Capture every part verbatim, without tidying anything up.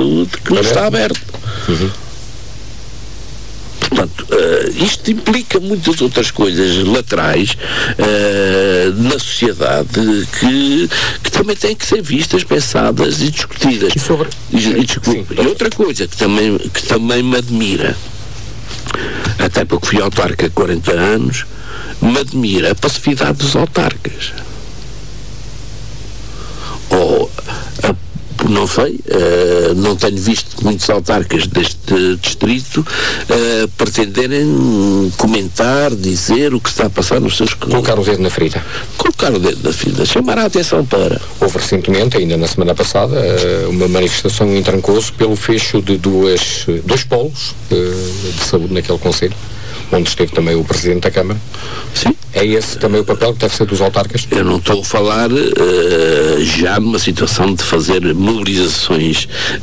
saúde que não está aberto. Uhum. Portanto, uh, isto implica muitas outras coisas laterais uh, na sociedade que, que também têm que ser vistas, pensadas e discutidas. E, sobre... e, e, desculpa, e outra coisa que também, que também me admira, até porque fui autarca há quarenta anos, me admira a passividade dos autarcas. Ou a não sei, uh, não tenho visto muitos autarcas deste distrito uh, pretenderem comentar, dizer o que está a passar nos seus... Colocar o dedo na ferida. Colocar o dedo na ferida, chamar a atenção para... Houve recentemente, ainda na semana passada, uh, uma manifestação em Trancoso pelo fecho de duas, dois polos uh, de saúde naquele concelho, onde esteve também o Presidente da Câmara. Sim. É esse também o papel que deve ser dos autarcas? Eu não estou a falar uh, já numa situação de fazer mobilizações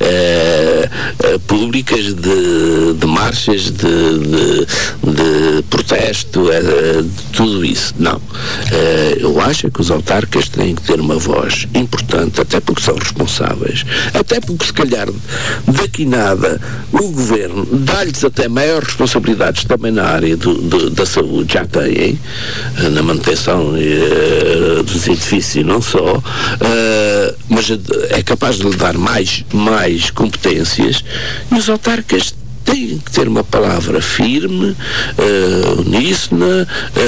uh, uh, públicas de, de marchas, de, de, de protesto, uh, de tudo isso. Não. Uh, eu acho que os autarcas têm que ter uma voz importante, até porque são responsáveis, até porque se calhar daqui nada o Governo dá-lhes até maiores responsabilidades também na área do, do, da saúde, já têm, na manutenção uh, dos edifícios e não só, uh, mas é capaz de lhe dar mais, mais competências, e os autarcas têm que ter uma palavra firme, uh, uníssona,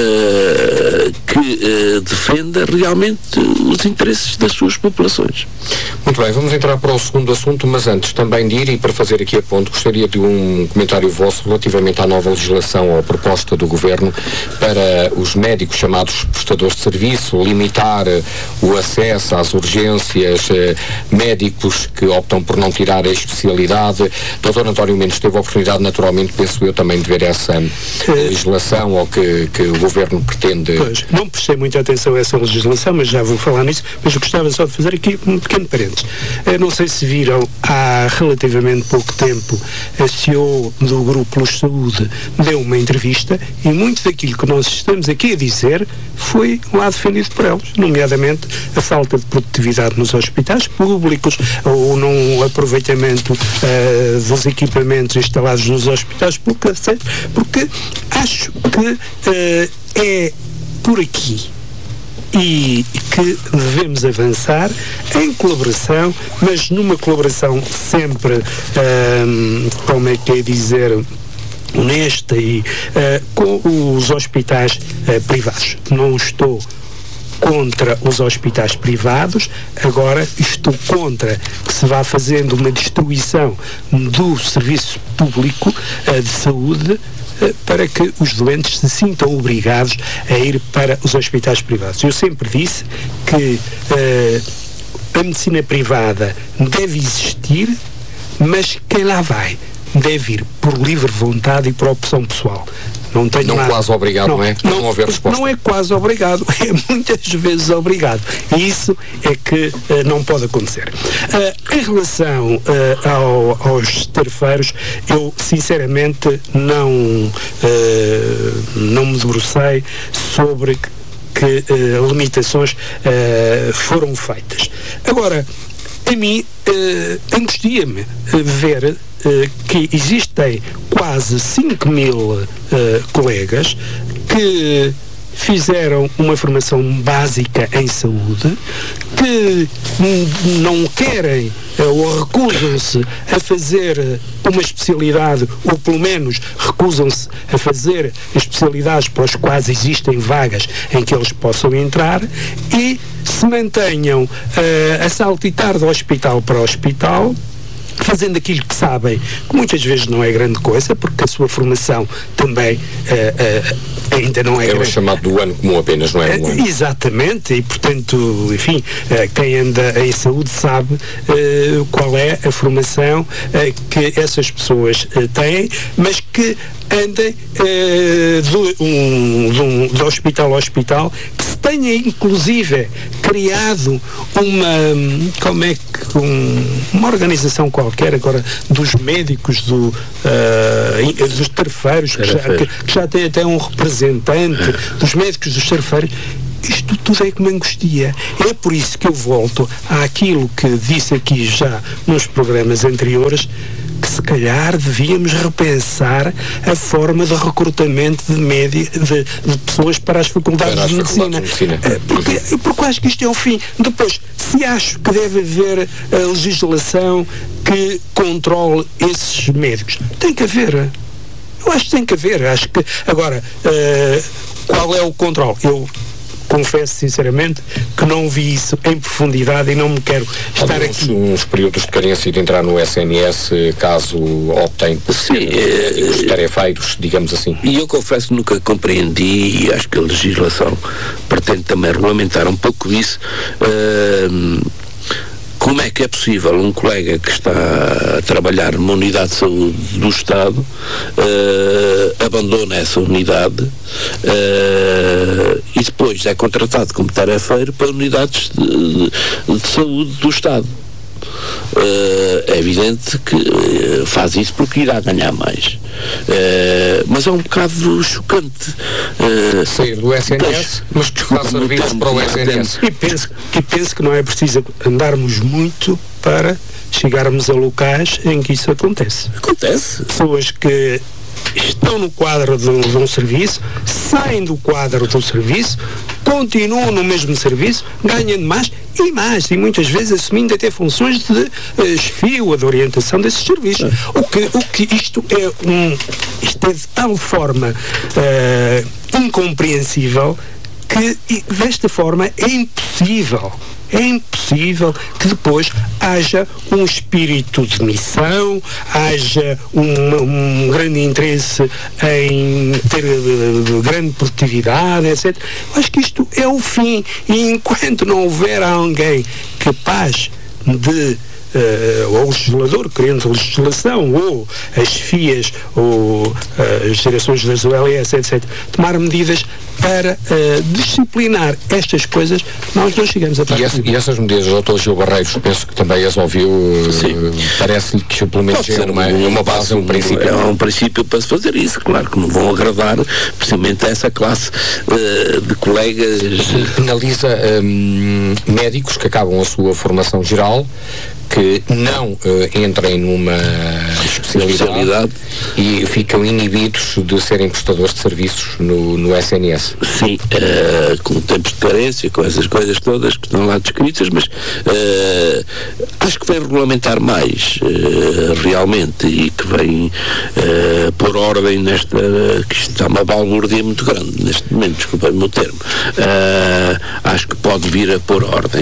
uh, que uh, defenda realmente os interesses das suas populações. Muito bem, vamos entrar para o segundo assunto, mas antes também de ir, e para fazer aqui a ponto, gostaria de um comentário vosso relativamente à nova legislação ou proposta do Governo para os médicos chamados prestadores de serviço, limitar uh, o acesso às urgências, uh, médicos que optam por não tirar a especialidade. doutor António Mendes teve a oportunidade, naturalmente, penso eu, também de ver essa uh, legislação ou que, que o Governo pretende... Pois, não prestei muita atenção a essa legislação, mas já vou falar nisso, mas eu gostava só de fazer aqui um pequeno parênteses. Eu não sei se viram, há relativamente pouco tempo, a C E O do Grupo Luz Saúde deu uma entrevista e muito daquilo que nós estamos aqui a dizer foi lá defendido por eles, nomeadamente a falta de produtividade nos hospitais públicos, ou não aproveitamento uh, dos equipamentos instalados nos hospitais públicos, etcétera. Porque acho que uh, é por aqui e que devemos avançar em colaboração, mas numa colaboração sempre, um, como é que é dizer, honesta e uh, com os hospitais uh, privados. Não estou contra os hospitais privados, agora estou contra que se vá fazendo uma destruição do serviço público uh, de saúde para que os doentes se sintam obrigados a ir para os hospitais privados. Eu sempre disse que uh, a medicina privada deve existir, mas quem lá vai deve ir por livre vontade e por opção pessoal. Não, tenho não nada. quase obrigado, não, não é? Não, não haver resposta. Não é quase obrigado, é muitas vezes obrigado. E isso é que uh, não pode acontecer. Uh, em relação uh, ao, aos terceiros, eu sinceramente não, uh, não me debrucei sobre que uh, limitações uh, foram feitas. Agora, a mim uh, angustia-me uh, ver Uh, que existem quase cinco mil uh, colegas que fizeram uma formação básica em saúde, que não querem uh, ou recusam-se a fazer uma especialidade, ou pelo menos recusam-se a fazer especialidades para as quais existem vagas em que eles possam entrar, e se mantenham uh, a saltitar de hospital para hospital, fazendo aquilo que sabem, que muitas vezes não é grande coisa, porque a sua formação também uh, uh, ainda não é, é grande. É o chamado do ano comum apenas, não é? Um ano. Uh, exatamente, e portanto, enfim, uh, quem anda em saúde sabe uh, qual é a formação uh, que essas pessoas uh, têm, mas que andem uh, de, um, de, um, de hospital a hospital, que se tenha inclusive criado uma, como é que, um, uma organização qualquer agora dos médicos, do, uh, dos tarefeiros, que já, que, que já tem até um representante dos médicos dos tarefeiros. Isto tudo é que me angustia. É por isso que eu volto àquilo que disse aqui já nos programas anteriores, que se calhar devíamos repensar a forma de recrutamento de, média, de, de pessoas para as faculdades para as de medicina. Faculdades de medicina. Porque, porque acho que isto é o fim. Depois, se acho que deve haver a legislação que controle esses médicos, tem que haver. Eu acho que tem que haver. Acho que, agora, uh, qual é o controle? Eu confesso sinceramente que não vi isso em profundidade e não me quero estar uns, aqui. Uns períodos de carência de entrar no S N S caso optem por ser médicos tarefeiros, digamos assim. E eu confesso que nunca compreendi, e acho que a legislação pretende também regulamentar um pouco isso. Uh, Como é que é possível um colega que está a trabalhar numa unidade de saúde do Estado uh, abandona essa unidade uh, e depois é contratado como tarefeiro para unidades de, de, de saúde do Estado? Uh, é evidente que uh, faz isso porque irá ganhar mais. Uh, mas é um bocado chocante. Uh, Sair do S N S, mas prestar serviços para o S N S. E penso, e penso que não é preciso andarmos muito para chegarmos a locais em que isso acontece. Acontece. Pessoas que estão no quadro de um, de um serviço, saem do quadro do serviço, continuam no mesmo serviço, ganham mais e mais, e muitas vezes assumindo até funções de uh, chefia ou de orientação desses serviços. O que, o que isto é um, isto é de tal forma uh, incompreensível que e, desta forma é impossível. É impossível que depois haja um espírito de missão, haja um, um grande interesse em ter uh, grande produtividade, etcétera. Eu acho que isto é o fim. E enquanto não houver alguém capaz de Uh, ou o legislador, criando legislação, ou as F I As, ou uh, as direções das U L S, etcétera, tomar medidas para uh, disciplinar estas coisas, nós não chegamos a e, essa, e essas medidas, doutor Gil Barreiros, penso que também as ouviu, uh, parece-lhe que pelo menos é uma, é uma base, um princípio. É um princípio para se fazer isso, claro que não vão agradar precisamente a essa classe uh, de colegas. Penaliza um, médicos que acabam a sua formação geral, que não uh, entrem numa especialidade, especialidade e ficam inibidos de serem prestadores de serviços no, no S N S. Sim, uh, com tempos de carência, com essas coisas todas que estão lá descritas, mas uh, acho que vem regulamentar mais uh, realmente, e que vem uh, pôr ordem nesta, uh, que isto está uma balbúrdia muito grande neste momento, desculpem-me o termo. Uh, acho que pode vir a pôr ordem.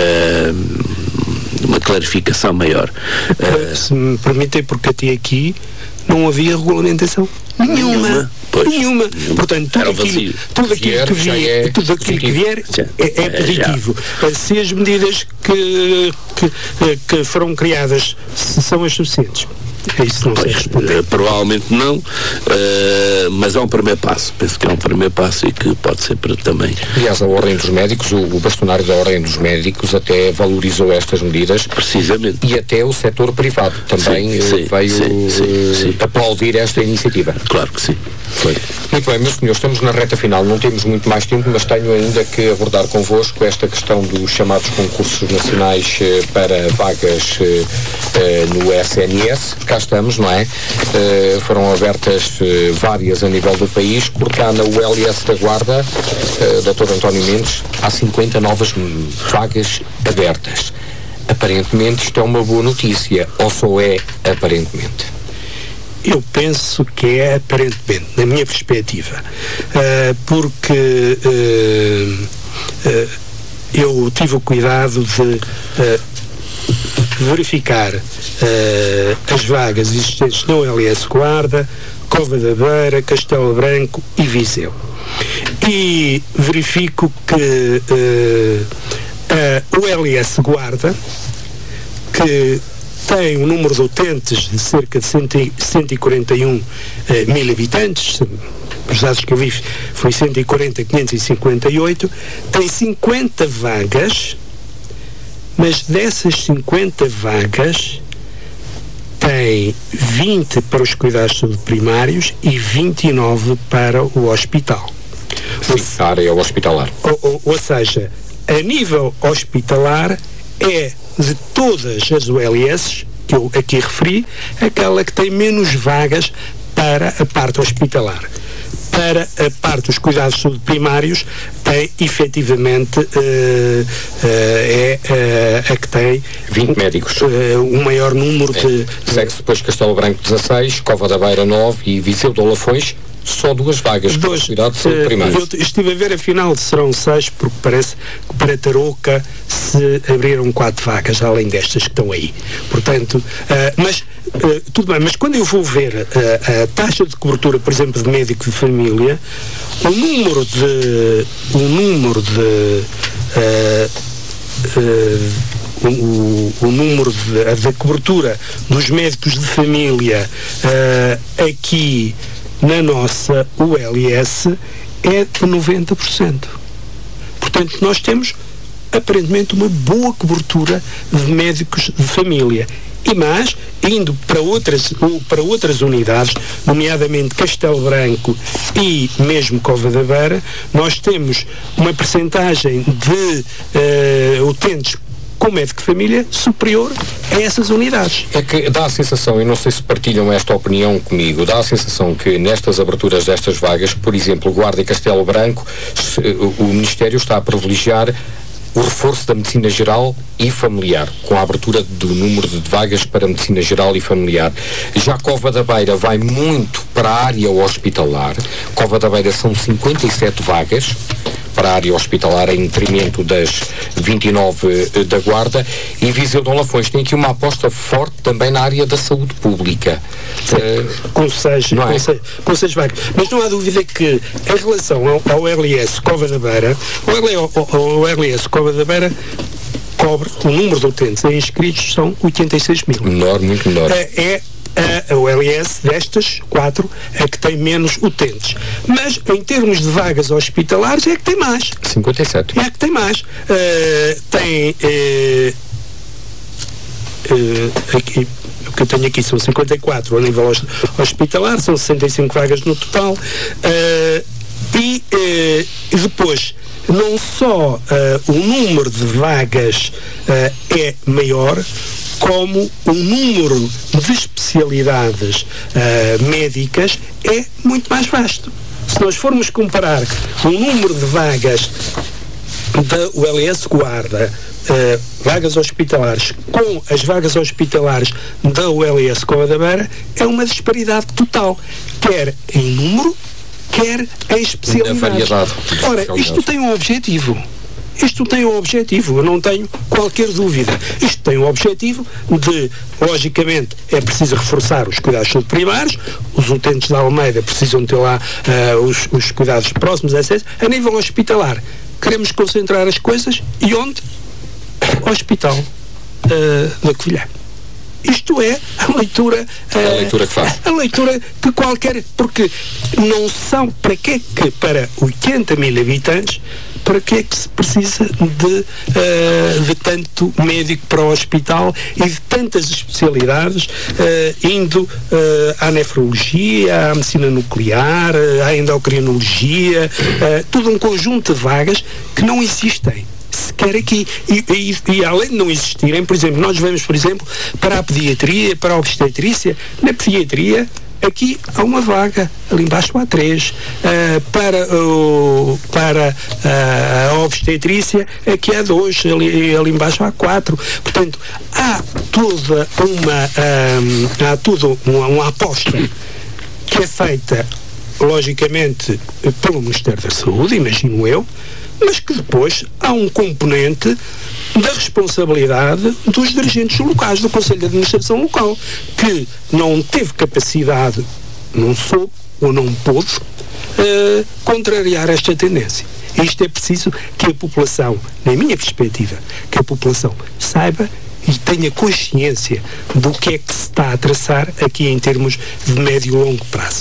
Uh, uma clarificação maior. Uh, se me permitem, porque até aqui não havia regulamentação nenhuma. Pois, nenhuma. Portanto, tudo aquilo, tudo aquilo que vier, é tudo aquilo que vier é, é positivo. Uh, se as medidas que, que, que foram criadas são as suficientes. Isso não sei responder. Uh, provavelmente não, uh, mas é um primeiro passo. Penso que é um primeiro passo e que pode ser para também. Aliás, a Ordem dos Médicos, o, o bastonário da Ordem dos Médicos até valorizou estas medidas. Precisamente. E até o setor privado também sim, sim, veio sim, sim, sim. aplaudir esta iniciativa. Claro que sim. Foi. Muito bem, meus senhores, estamos na reta final, não temos muito mais tempo, mas tenho ainda que abordar convosco esta questão dos chamados concursos nacionais eh, para vagas eh, eh, no S N S. Cá estamos, não é? Eh, foram abertas eh, várias a nível do país. Por cá na U L S da Guarda, eh, doutor António Mendes, há cinquenta novas vagas abertas. Aparentemente isto é uma boa notícia, ou só é aparentemente? Eu penso que é aparentemente, na minha perspectiva, uh, porque uh, uh, eu tive o cuidado de uh, verificar uh, as vagas existentes na U L S Guarda, Cova da Beira, Castelo Branco e Viseu. E verifico que uh, a U L S Guarda, que tem um número de utentes de cerca de cento e quarenta e um uh, mil habitantes, os dados que eu vi foi cento e quarenta, quinhentos e cinquenta e oito, tem cinquenta vagas, mas dessas cinquenta vagas tem vinte para os cuidados de saúde primários e vinte e nove para o hospital. Sim, a área hospitalar. Ou, ou, ou seja, a nível hospitalar é de todas as U L S que eu aqui referi, aquela que tem menos vagas para a parte hospitalar. Para a parte dos cuidados de saúde primários, tem efetivamente uh, uh, é uh, a que tem vinte médicos. Uh, um maior número é. de. Segue-se depois Castelo Branco dezasseis, Cova da Beira nove e Viseu de Olafões, só duas vagas para os cuidados de saúde primários. Uh, eu estive a ver, afinal serão seis, porque parece que para Tarouca se abriram quatro vagas, além destas que estão aí. Portanto, uh, mas uh, tudo bem, mas quando eu vou ver uh, a taxa de cobertura, por exemplo, de médico de família, o número de o número de uh, uh, o, o número de, da cobertura dos médicos de família uh, aqui na nossa U L S é de noventa por cento. Portanto, nós temos aparentemente uma boa cobertura de médicos de família. E mais, indo para outras, para outras unidades, nomeadamente Castelo Branco e mesmo Cova da Beira, nós temos uma percentagem de uh, utentes com médico de família superior a essas unidades. É que dá a sensação, eu não sei se partilham esta opinião comigo, dá a sensação que nestas aberturas destas vagas, por exemplo, Guarda e Castelo Branco, o Ministério está a privilegiar o reforço da medicina geral e familiar, com a abertura do número de vagas para medicina geral e familiar. Já Cova da Beira vai muito para a área hospitalar. Cova da Beira são cinquenta e sete vagas para a área hospitalar, em detrimento das vinte e nove da Guarda, e Viseu de Olafões tem aqui uma aposta forte também na área da saúde pública. Uh, com seis, não é? com, seis, com seis vagas. Mas não há dúvida que, em relação ao, ao L S Cova da Beira, o L S Cova da Beira cobre, o número de utentes inscritos são oitenta e seis mil. Menor, muito menor. Uh, é a O L S destas quatro é que tem menos utentes, mas em termos de vagas hospitalares é que tem mais. cinquenta e sete. É que tem mais. Uh, tem uh, uh, aqui, o que eu tenho aqui são cinquenta e quatro a nível hospitalar, são sessenta e cinco vagas no total, uh, e, uh, e depois não só uh, o número de vagas uh, é maior, como o número de especialidades uh, médicas é muito mais vasto. Se nós formos comparar o número de vagas da U L S Guarda, uh, vagas hospitalares, com as vagas hospitalares da U L S Cova da Beira, é uma disparidade total, quer em número, quer em especialidades. Ora, isto tem um objetivo. Isto tem um objetivo, eu não tenho qualquer dúvida. Isto tem um objetivo de, logicamente, é preciso reforçar os cuidados primários, os utentes da Almeida precisam ter lá uh, os, os cuidados próximos, etcétera. A nível hospitalar, queremos concentrar as coisas e onde? Hospital uh, da Covilhã. Isto é a leitura, a uh, leitura que faz. A leitura que qualquer, porque não são, para que é que para oitenta mil habitantes, para que é que se precisa de, uh, de tanto médico para o hospital e de tantas especialidades, uh, indo uh, à nefrologia, à medicina nuclear, uh, à endocrinologia, uh, tudo um conjunto de vagas que não existem sequer aqui. E, e, e além de não existirem, por exemplo, nós vamos, por exemplo, para a pediatria, para a obstetrícia. Na pediatria, aqui há uma vaga, ali embaixo há três. Uh, para uh, para uh, a obstetrícia, aqui há dois, ali, ali embaixo há quatro. Portanto, há toda uma, um, há toda uma, uma aposta que é feita, logicamente, pelo Ministério da Saúde, imagino eu, mas que depois há um componente da responsabilidade dos dirigentes locais, do Conselho de Administração Local, que não teve capacidade, não soube ou não pôde uh, contrariar esta tendência. Isto é preciso que a população, na minha perspectiva, que a população saiba e tenha consciência do que é que se está a traçar aqui em termos de médio e longo prazo.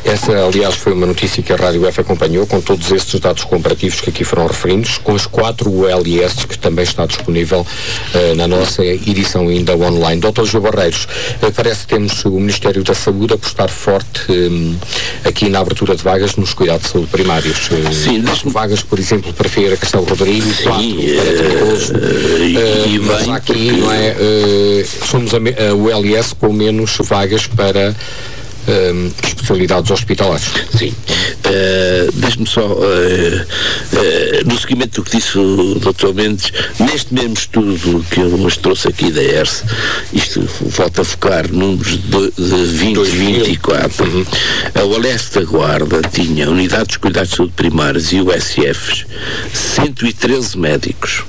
Essa, aliás, foi uma notícia que a Rádio F acompanhou, com todos estes dados comparativos que aqui foram referidos, com as quatro U L S que também está disponível uh, na nossa edição ainda online. doutor Gil Barreiros, uh, parece que temos o Ministério da Saúde a apostar forte um, aqui na abertura de vagas nos cuidados de saúde primários. Uh, Sim, quatro vagas, por exemplo, para Feira Castelo Rodrigues, Sim, quatro para Tricoso. Uh, e mas bem, aqui, porque... não é, uh, somos a, a U L S com menos vagas para Um, especialidades hospitalares. Sim. Uh, Deixe-me só, uh, uh, no seguimento do que disse o doutor Mendes, neste mesmo estudo que ele nos trouxe aqui da E R S, isto volta a focar números de, de vinte e vinte e quatro, uhum. A U L S da Guarda tinha Unidades de Cuidados de Saúde Primários e U S Fs, cento e treze médicos.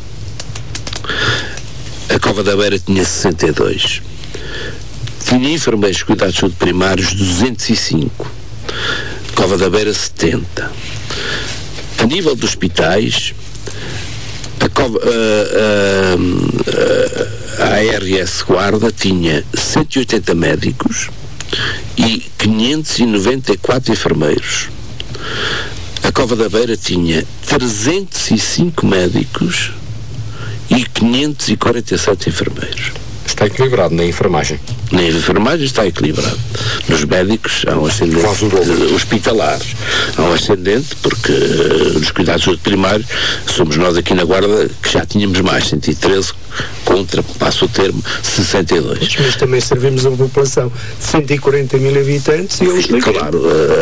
A Cova da Beira tinha sessenta e dois. Tinha enfermeiros de cuidados de saúde primários duzentos e cinco, Cova da Beira setenta. A nível de hospitais, a, Cova, a, a, a, a A R S Guarda tinha cento e oitenta médicos e quinhentos e noventa e quatro enfermeiros. A Cova da Beira tinha trezentos e cinco médicos e quinhentos e quarenta e sete enfermeiros. Está equilibrado na enfermagem. Na enfermagem está equilibrado. Nos médicos há um ascendente hospitalares. Há um ascendente porque uh, nos cuidados de saúde primários somos nós aqui na Guarda que já tínhamos mais, cento e treze contra, passo o termo, sessenta e dois. Mas também servimos a uma população de cento e quarenta mil habitantes e eles claro,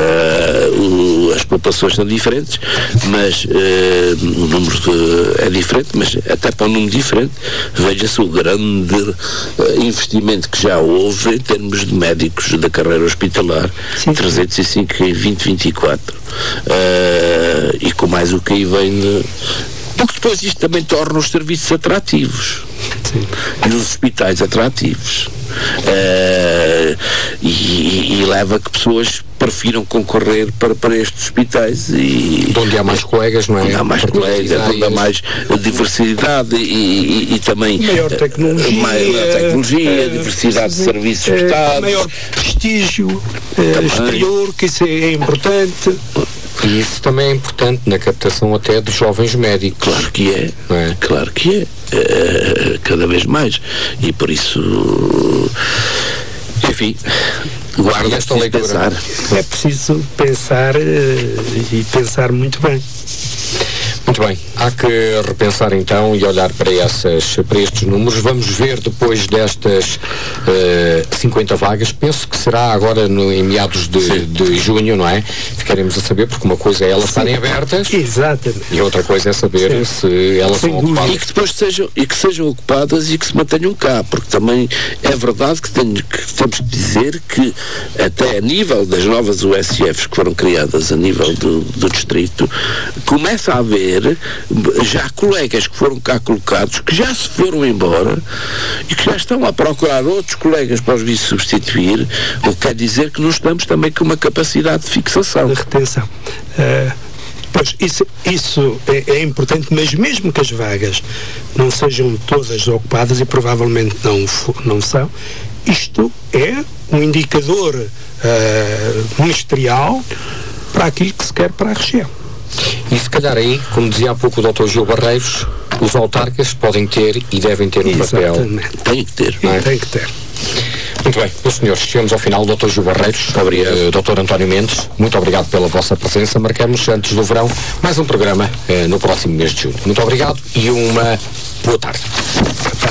uh, uh, as populações são diferentes, mas uh, o número de, é diferente, mas até para um número diferente, veja-se o grande uh, investimento que já houve em termos de médicos da carreira hospitalar. Sim. trezentos e cinco em vinte vinte e quatro. Uh, e com mais o que aí vem... Uh, porque depois isto também torna os serviços atrativos. Sim. E os hospitais atrativos. Uh, e, e leva a que pessoas prefiram concorrer para, para estes hospitais e de onde há mais colegas, não é? Onde há mais colegas, onde há mais diversidade e, e, e também maior tecnologia, maior tecnologia, uh, diversidade uh, de serviços uh, prestados, maior prestígio uh, exterior, que isso é importante. E isso também é importante na captação até de jovens médicos. Claro que é, não é? Claro que é. Uh, cada vez mais. E por isso, enfim, guarda esta leitura. Pensar. É preciso pensar uh, e pensar muito bem. Muito bem, há que repensar então e olhar para, essas, para estes números. Vamos ver depois destas uh, cinquenta vagas, penso que será agora no, em meados de, de junho, não é? Ficaremos a saber, porque uma coisa é elas estarem abertas. Exatamente. E outra coisa é saber Sim. se elas Sem são ocupadas. E que depois sejam, e que sejam ocupadas e que se mantenham cá, porque também é verdade que, tenho, que temos que dizer que até a nível das novas U S Fs que foram criadas a nível do, do distrito, começa a haver já colegas que foram cá colocados, que já se foram embora e que já estão a procurar outros colegas para os vir substituir, o que quer dizer que não estamos também com uma capacidade de fixação. De retenção. Uh, pois, isso, isso é, é importante, mas mesmo que as vagas não sejam todas ocupadas, e provavelmente não, não são, isto é um indicador uh, ministerial para aquilo que se quer para a região. E se calhar aí, como dizia há pouco o doutor Gil Barreiros, os autarcas podem ter e devem ter um papel. Tem que ter. Não é? Tem que ter. Muito bem, meus senhores, chegamos ao final. doutor Gil Barreiros, uh, doutor António Mendes, muito obrigado pela vossa presença. Marcamos, antes do verão, mais um programa uh, no próximo mês de junho. Muito obrigado e uma boa tarde.